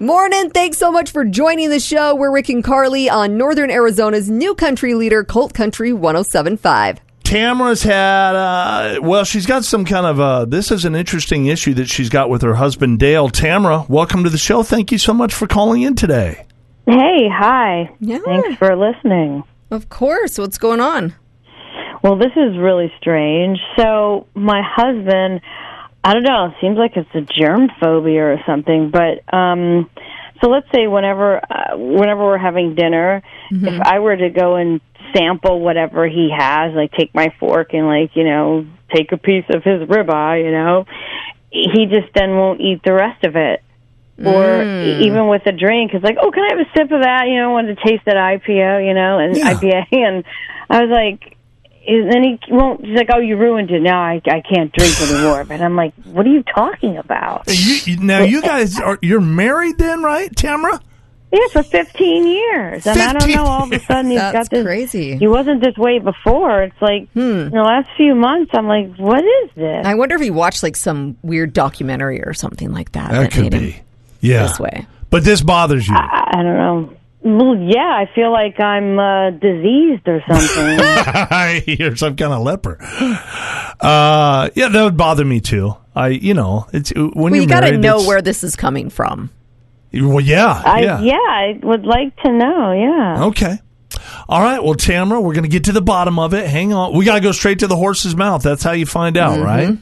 Morning. Thanks so much for joining the show. We're Rick and Carly on Northern Arizona's new country leader, Colt Country 107.5. Tamara's had, she's got some kind of, this is an interesting issue that she's got with her husband, Dale. Tamara, welcome to the show. Thank you so much for calling in today. Hey, hi. Yeah. Thanks for listening. Of course. What's going on? Well, this is really strange. So my husband, I don't know, it seems like it's a germ phobia or something, but so let's say whenever we're having dinner, if I were to go and sample whatever he has, like take my fork and take a piece of his ribeye, he just then won't eat the rest of it. Or even with a drink, it's like, oh, can I have a sip of that? I wanted to taste that IPA, IPA. And I was like, and then he won't. He's like, "Oh, you ruined it. Now I can't drink anymore." But I'm like, "What are you talking about?" You guys you're married then, right, Tamara? Yeah, for 15 years, and I don't know. All of a sudden, he's got this. Crazy. He wasn't this way before. It's like in the last few months, I'm like, "What is this?" I wonder if he watched some weird documentary or something like that. That could be. Yeah, this way. But this bothers you. I don't know. Well, yeah, I feel like I'm diseased or something. You're some kind of leper. Yeah, that would bother me too. It's when you're you got to married, know where this is coming from. Well, yeah. I would like to know. Yeah. Okay. All right. Well, Tamara, we're going to get to the bottom of it. Hang on. We got to go straight to the horse's mouth. That's how you find out, right?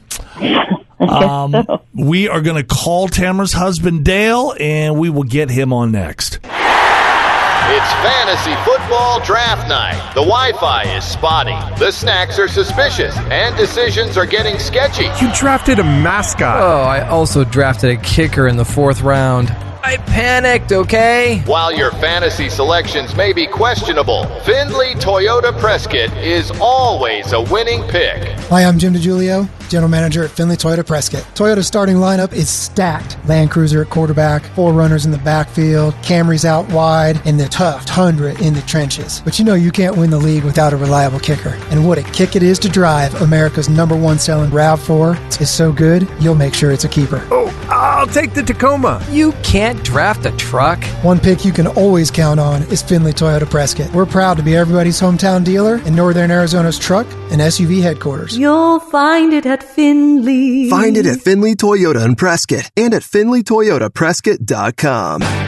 We are going to call Tamara's husband, Dale, and we will get him on next. It's fantasy football draft night. The Wi-Fi is spotty, the snacks are suspicious, and decisions are getting sketchy. You drafted a mascot. Oh, I also drafted a kicker in the 4th round. I panicked, okay? While your fantasy selections may be questionable, Findlay Toyota Prescott is always a winning pick. Hi, I'm Jim DiGiulio, General Manager at Findlay Toyota Prescott. Toyota's starting lineup is stacked. Land Cruiser at quarterback, 4 runners in the backfield, Camrys out wide, and the tough 100 in the trenches. But you can't win the league without a reliable kicker. And what a kick it is to drive. America's #1 selling RAV4 is so good, you'll make sure it's a keeper. Oh, I'll take the Tacoma. You can't draft a truck. One pick you can always count on is Findlay Toyota Prescott. We're proud to be everybody's hometown dealer and Northern Arizona's truck and SUV headquarters. You'll find it at Findlay. Find it at Findlay Toyota in Prescott and at FindlayToyotaPrescott.com.